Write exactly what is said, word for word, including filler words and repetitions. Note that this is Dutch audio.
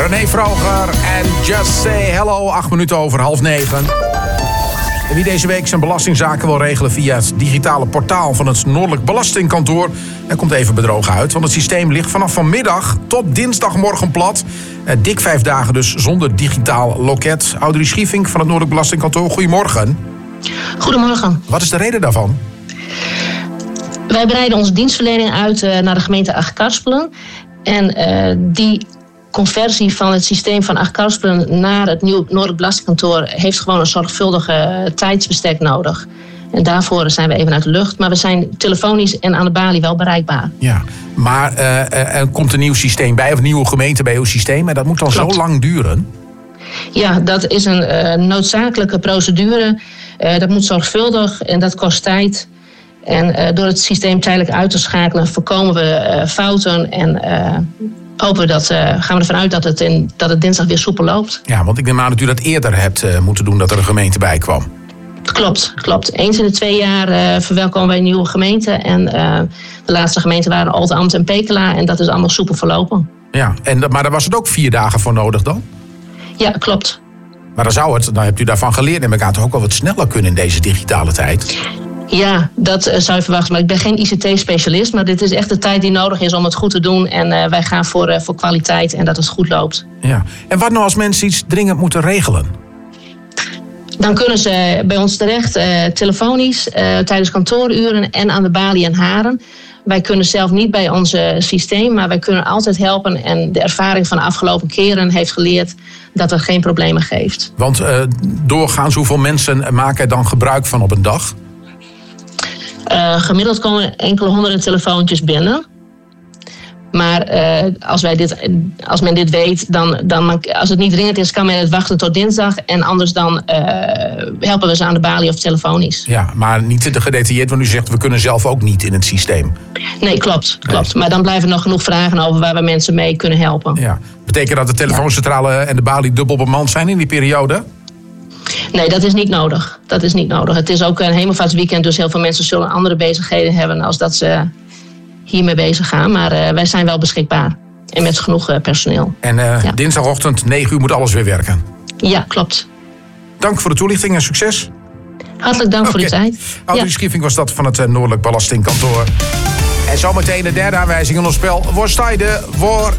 René Vroger en Just Say Hello. Acht minuten over half negen. En wie deze week zijn belastingzaken wil regelen via het digitale portaal van het Noordelijk Belastingkantoor, hij komt even bedrogen uit. Want het systeem ligt vanaf vanmiddag tot dinsdagmorgen plat. Eh, dik vijf dagen dus zonder digitaal loket. Audrey Schiefink van het Noordelijk Belastingkantoor, goedemorgen. Goedemorgen. Wat is de reden daarvan? Wij breiden onze dienstverlening uit uh, naar de gemeente Achtkarspelen. En uh, die conversie van het systeem van Achtkarspelen naar het nieuw Noordelijk Belastingkantoor heeft gewoon een zorgvuldige uh, tijdsbestek nodig. En daarvoor zijn we even uit de lucht. Maar we zijn telefonisch en aan de balie wel bereikbaar. Ja, maar uh, er komt een nieuw systeem bij, of een nieuwe gemeente bij uw systeem. En dat moet dan Klopt. zo lang duren? Ja, dat is een uh, noodzakelijke procedure. Uh, dat moet zorgvuldig en dat kost tijd. En uh, door het systeem tijdelijk uit te schakelen voorkomen we uh, fouten en uh, hopen we dat, uh, gaan we ervan uit dat het, in, dat het dinsdag weer soepel loopt. Ja, want ik neem aan dat u dat eerder hebt uh, moeten doen, dat er een gemeente bij kwam. Klopt, klopt. Eens in de twee jaar uh, verwelkomen wij een nieuwe gemeente. En uh, de laatste gemeenten waren Oldambt en Pekela en dat is allemaal soepel verlopen. Ja, en, maar daar was het ook vier dagen voor nodig dan? Ja, klopt. Maar dan zou het, dan hebt u daarvan geleerd, neem ik aan, toch ook wel wat sneller kunnen in deze digitale tijd? Ja, dat uh, zou je verwachten. Maar ik ben geen I C T-specialist. Maar dit is echt de tijd die nodig is om het goed te doen. En uh, wij gaan voor, uh, voor kwaliteit en dat het goed loopt. Ja. En wat nou als mensen iets dringend moeten regelen? Dan kunnen ze bij ons terecht, uh, telefonisch, uh, tijdens kantooruren en aan de balie en Haren. Wij kunnen zelf niet bij ons uh, systeem, maar wij kunnen altijd helpen. En de ervaring van de afgelopen keren heeft geleerd dat het geen problemen geeft. Want uh, doorgaans, hoeveel mensen maken er dan gebruik van op een dag? Uh, gemiddeld komen enkele honderden telefoontjes binnen. Maar uh, als, wij dit, als men dit weet, dan, dan als het niet dringend is, kan men het wachten tot dinsdag. En anders dan uh, helpen we ze aan de balie of telefonisch. Ja, maar niet te gedetailleerd, want u zegt we kunnen zelf ook niet in het systeem. Nee, klopt. klopt. Nee. Maar dan blijven er nog genoeg vragen over waar we mensen mee kunnen helpen. Ja. Betekent dat de telefooncentrale ja. en de balie dubbel bemand zijn in die periode? Nee, dat is niet nodig. Dat is niet nodig. Het is ook een hemelvaartsweekend, dus heel veel mensen zullen andere bezigheden hebben als dat ze hiermee bezig gaan. Maar uh, wij zijn wel beschikbaar. En met genoeg uh, personeel. En uh, ja. dinsdagochtend negen uur moet alles weer werken? Ja, klopt. Dank voor de toelichting en succes. Hartelijk dank okay. voor de tijd. Audrey ja. Schiefink was dat van het uh, Noordelijk Belastingkantoor. En zometeen de derde aanwijzing in ons spel. Waar sta je? Waar